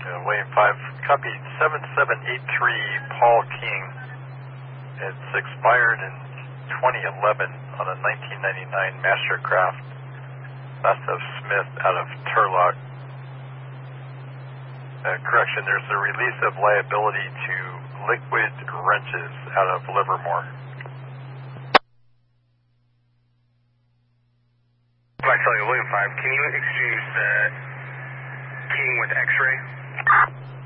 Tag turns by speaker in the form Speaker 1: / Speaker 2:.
Speaker 1: William 5, copy 7783 Paul King. It's expired in 2011 on a 1999 Mastercraft. West of Smith out of Turlock. Correction, there's a release of liability to Liquid Wrenches out of Livermore.
Speaker 2: William 5, can you exchange the King with X-ray?